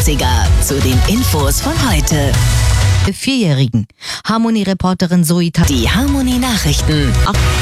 80er zu den Infos von heute. Vierjährigen. Harmonie-Reporterin Zoe. Die Harmonie-Nachrichten.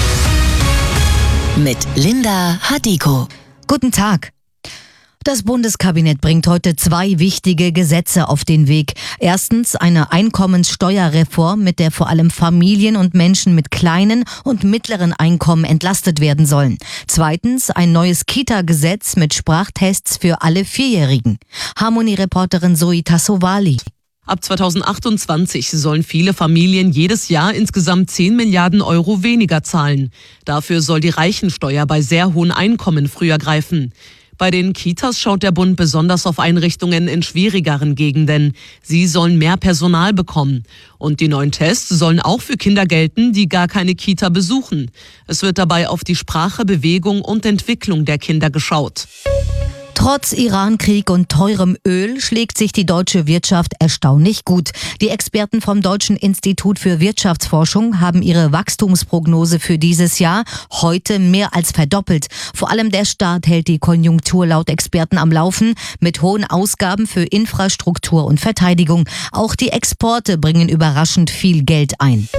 Mit Linda Hadiko. Guten Tag. Das Bundeskabinett bringt heute 2 wichtige Gesetze auf den Weg. Erstens eine Einkommenssteuerreform, mit der vor allem Familien und Menschen mit kleinen und mittleren Einkommen entlastet werden sollen. Zweitens ein neues Kita-Gesetz mit Sprachtests für alle Vierjährigen. Harmonie-Reporterin Zoe Tassovali. Ab 2028 sollen viele Familien jedes Jahr insgesamt 10 Milliarden Euro weniger zahlen. Dafür soll die Reichensteuer bei sehr hohen Einkommen früher greifen. Bei den Kitas schaut der Bund besonders auf Einrichtungen in schwierigeren Gegenden. Sie sollen mehr Personal bekommen. Und die neuen Tests sollen auch für Kinder gelten, die gar keine Kita besuchen. Es wird dabei auf die Sprache, Bewegung und Entwicklung der Kinder geschaut. Trotz Iran-Krieg und teurem Öl schlägt sich die deutsche Wirtschaft erstaunlich gut. Die Experten vom Deutschen Institut für Wirtschaftsforschung haben ihre Wachstumsprognose für dieses Jahr heute mehr als verdoppelt. Vor allem der Staat hält die Konjunktur laut Experten am Laufen mit hohen Ausgaben für Infrastruktur und Verteidigung. Auch die Exporte bringen überraschend viel Geld ein.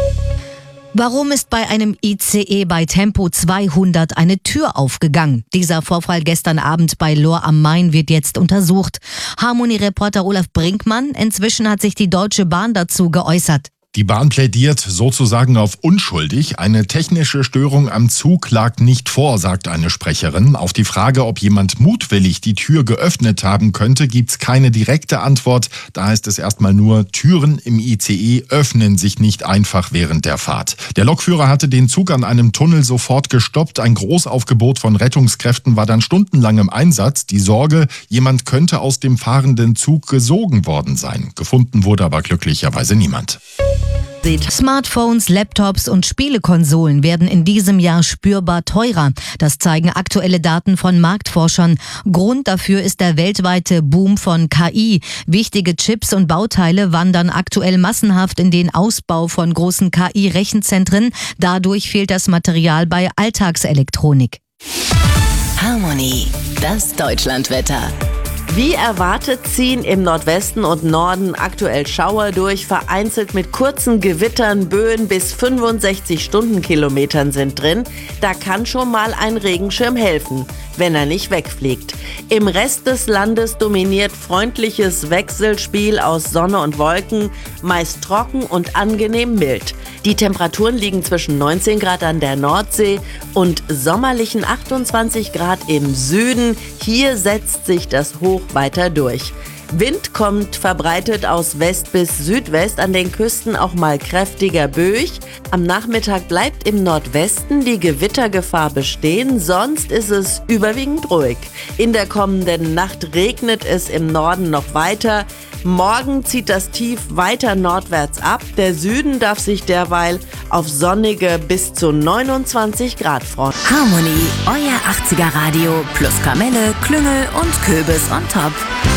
Warum ist bei einem ICE bei Tempo 200 eine Tür aufgegangen? Dieser Vorfall gestern Abend bei Lohr am Main wird jetzt untersucht. Harmonie-Reporter Olaf Brinkmann, inzwischen hat sich die Deutsche Bahn dazu geäußert. Die Bahn plädiert sozusagen auf unschuldig. Eine technische Störung am Zug lag nicht vor, sagt eine Sprecherin. Auf die Frage, ob jemand mutwillig die Tür geöffnet haben könnte, gibt's keine direkte Antwort. Da heißt es erstmal nur, Türen im ICE öffnen sich nicht einfach während der Fahrt. Der Lokführer hatte den Zug an einem Tunnel sofort gestoppt. Ein Großaufgebot von Rettungskräften war dann stundenlang im Einsatz. Die Sorge, jemand könnte aus dem fahrenden Zug gesogen worden sein. Gefunden wurde aber glücklicherweise niemand. Smartphones, Laptops und Spielekonsolen werden in diesem Jahr spürbar teurer. Das zeigen aktuelle Daten von Marktforschern. Grund dafür ist der weltweite Boom von KI. Wichtige Chips und Bauteile wandern aktuell massenhaft in den Ausbau von großen KI-Rechenzentren. Dadurch fehlt das Material bei Alltagselektronik. Harmonie, das Deutschlandwetter. Wie erwartet ziehen im Nordwesten und Norden aktuell Schauer durch, vereinzelt mit kurzen Gewittern, Böen bis 65 Stundenkilometern sind drin. Da kann schon mal ein Regenschirm helfen, wenn er nicht wegfliegt. Im Rest des Landes dominiert freundliches Wechselspiel aus Sonne und Wolken, meist trocken und angenehm mild. Die Temperaturen liegen zwischen 19 Grad an der Nordsee und sommerlichen 28 Grad im Süden. Hier setzt sich das Hoch weiter durch. Wind kommt verbreitet aus West bis Südwest, an den Küsten auch mal kräftiger böig. Am Nachmittag bleibt im Nordwesten die Gewittergefahr bestehen, sonst ist es überwiegend ruhig. In der kommenden Nacht regnet es im Norden noch weiter. Morgen zieht das Tief weiter nordwärts ab. Der Süden darf sich derweil auf sonnige bis zu 29 Grad freuen. Harmonie, euer 80er Radio plus Kamelle, Klüngel und Köbis on top.